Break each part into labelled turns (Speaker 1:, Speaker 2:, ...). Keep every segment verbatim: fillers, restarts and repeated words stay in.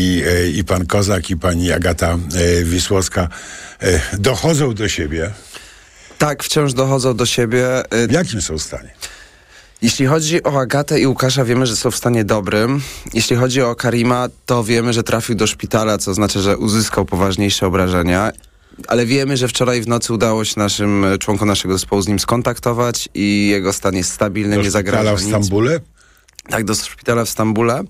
Speaker 1: I, i pan Kozak, i pani Agata Wisłocka dochodzą do siebie.
Speaker 2: Tak, wciąż dochodzą do siebie.
Speaker 1: W jakim są stanie?
Speaker 2: Jeśli chodzi o Agatę i Łukasza, wiemy, że są w stanie dobrym. Jeśli chodzi o Karima, to wiemy, że trafił do szpitala, co znaczy, że uzyskał poważniejsze obrażenia. Ale wiemy, że wczoraj w nocy udało się naszym członkom naszego zespołu z nim skontaktować i jego stan jest stabilny,
Speaker 1: do
Speaker 2: nie zagraża nic.
Speaker 1: Do szpitala w Stambule?
Speaker 2: Tak, do szpitala w Stambule.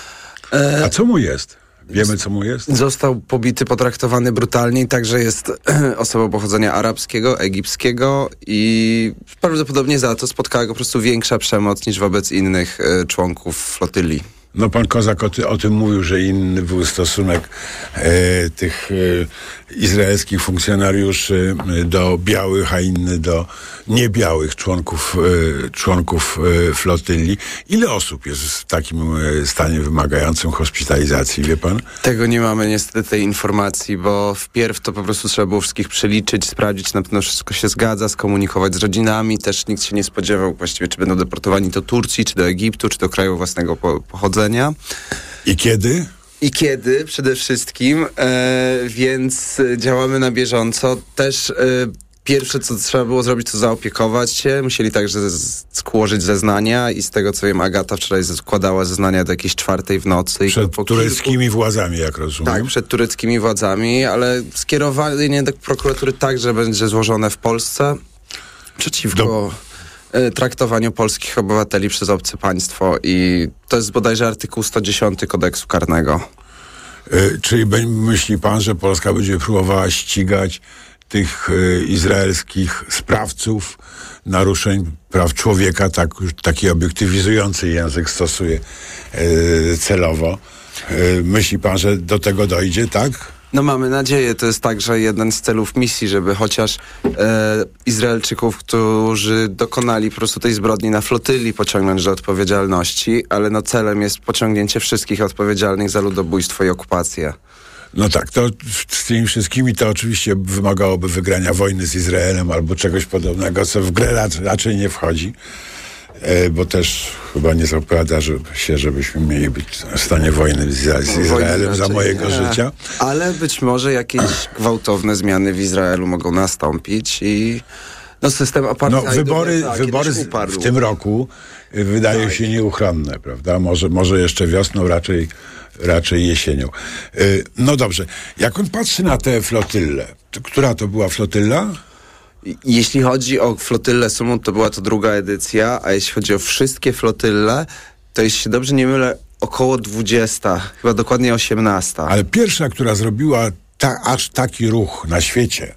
Speaker 1: A co mu jest? Wiemy, co mu jest?
Speaker 2: Został pobity, potraktowany brutalnie, także jest osobą pochodzenia arabskiego, egipskiego i prawdopodobnie za to spotkała go po prostu większa przemoc niż wobec innych e, członków flotyli.
Speaker 1: No pan Kozak o, ty, o tym mówił, że inny był stosunek e, tych e, izraelskich funkcjonariuszy do białych, a inny do niebiałych członków, e, członków e, flotyli. Ile osób jest w takim e, stanie wymagającym hospitalizacji, wie pan?
Speaker 2: Tego nie mamy niestety tej informacji, bo wpierw to po prostu trzeba było wszystkich przeliczyć, sprawdzić, na pewno wszystko się zgadza, skomunikować z rodzinami. Też nikt się nie spodziewał właściwie, czy będą deportowani do Turcji, czy do Egiptu, czy do kraju własnego po- pochodzenia.
Speaker 1: I kiedy?
Speaker 2: I kiedy przede wszystkim, e, więc działamy na bieżąco. Też e, pierwsze, co trzeba było zrobić, to zaopiekować się. Musieli także z- skłożyć zeznania i z tego, co wiem, Agata wczoraj składała zeznania do jakiejś czwartej w nocy.
Speaker 1: Przed
Speaker 2: I po
Speaker 1: tureckimi
Speaker 2: kilku...
Speaker 1: władzami, jak rozumiem.
Speaker 2: Tak, przed tureckimi władzami, ale skierowanie do prokuratury także będzie złożone w Polsce przeciwko...
Speaker 1: Do...
Speaker 2: traktowaniu polskich obywateli przez obce państwo i to jest bodajże artykuł sto dziesięć kodeksu karnego.
Speaker 1: Y, czyli be, myśli pan, że Polska będzie próbowała ścigać tych y, izraelskich sprawców naruszeń praw człowieka, tak, taki obiektywizujący język stosuje y, celowo. Y, myśli pan, że do tego dojdzie, tak?
Speaker 2: No mamy nadzieję, to jest także jeden z celów misji, żeby chociaż e, Izraelczyków, którzy dokonali po prostu tej zbrodni na flotyli, pociągnąć do odpowiedzialności, ale no celem jest pociągnięcie wszystkich odpowiedzialnych za ludobójstwo i okupację.
Speaker 1: No tak, to z tymi wszystkimi to oczywiście wymagałoby wygrania wojny z Izraelem albo czegoś podobnego, co w grę raczej, raczej nie wchodzi. E, bo też chyba nie zapowiada że, się, żebyśmy mieli być w stanie wojny z, z Izraelem za mojego
Speaker 2: nie.
Speaker 1: życia.
Speaker 2: Ale być może jakieś gwałtowne zmiany w Izraelu mogą nastąpić i no system apartheidu...
Speaker 1: No wybory,
Speaker 2: tak,
Speaker 1: wybory w tym roku wydają tak. się nieuchronne, prawda? Może, może jeszcze wiosną, raczej, raczej jesienią. Yy, no dobrze, jak on patrzy na tę flotylę, to, która to była flotylla?
Speaker 2: Jeśli chodzi o flotylę Sumut, to była to druga edycja, a jeśli chodzi o wszystkie flotyle, to jeśli się dobrze nie mylę, około dwudziesta, chyba dokładnie osiemnasta.
Speaker 1: Ale pierwsza, która zrobiła ta, aż taki ruch na świecie,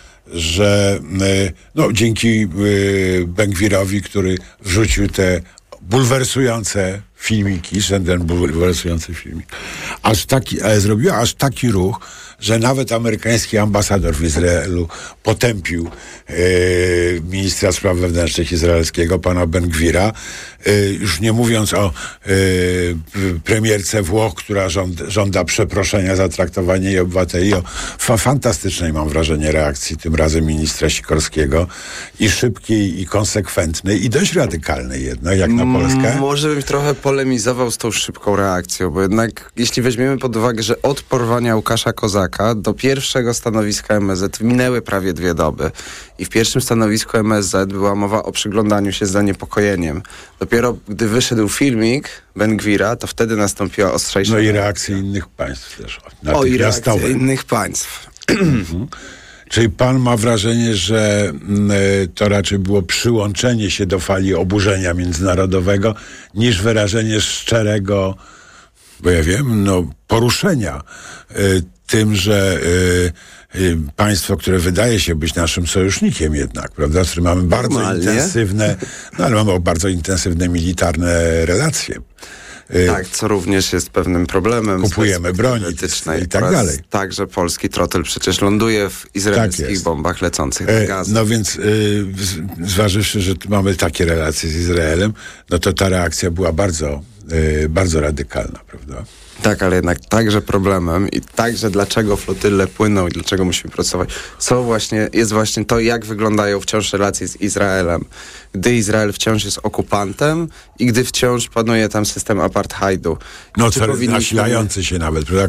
Speaker 1: że no, dzięki y, Ben-Gvirowi, który wrzucił te bulwersujące filmiki, ten bulwersujący filmik, aż taki, ale zrobiła aż taki ruch, że nawet amerykański ambasador w Izraelu potępił e, ministra spraw wewnętrznych izraelskiego, pana Ben-Gvira, e, już nie mówiąc o e, premierce Włoch, która żąd, żąda przeproszenia za traktowanie jej obywateli, o fa- fantastycznej, mam wrażenie, reakcji tym razem ministra Sikorskiego i szybkiej, i konsekwentnej, i dość radykalnej jednak, jak na Polskę.
Speaker 2: Może bym trochę polemizował z tą szybką reakcją, bo jednak jeśli weźmiemy pod uwagę, że od porwania Łukasza Kozaka do pierwszego stanowiska M S Z minęły prawie dwie doby i w pierwszym stanowisku M S Z była mowa o przyglądaniu się z zaniepokojeniem. Dopiero gdy wyszedł filmik Ben-Gvira, to wtedy nastąpiła ostrzejsza...
Speaker 1: No i reakcje innych państw też.
Speaker 2: O, i reakcje innych państw.
Speaker 1: Mhm. Czyli pan ma wrażenie, że y, to raczej było przyłączenie się do fali oburzenia międzynarodowego, niż wyrażenie szczerego, bo ja wiem, no, poruszenia y, tym, że y, y, państwo, które wydaje się być naszym sojusznikiem jednak, prawda, z którym mamy bardzo
Speaker 2: Normalnie.
Speaker 1: intensywne, no ale mamy bardzo intensywne militarne relacje.
Speaker 2: Tak, co również jest pewnym problemem.
Speaker 1: Kupujemy broń i tak dalej.
Speaker 2: Także polski trotyl przecież ląduje w izraelskich tak bombach lecących na Gazę.
Speaker 1: No więc y, zważywszy, że mamy takie relacje z Izraelem, no to ta reakcja była bardzo, y, bardzo radykalna, prawda?
Speaker 2: Tak, ale jednak także problemem i także dlaczego flotyle płyną i dlaczego musimy pracować, są właśnie, jest właśnie to, jak wyglądają wciąż relacje z Izraelem. Gdy Izrael wciąż jest okupantem i gdy wciąż panuje tam system apartheidu.
Speaker 1: No,
Speaker 2: Czy
Speaker 1: coraz
Speaker 2: powinniśmy-
Speaker 1: nasilający się nawet, prawda?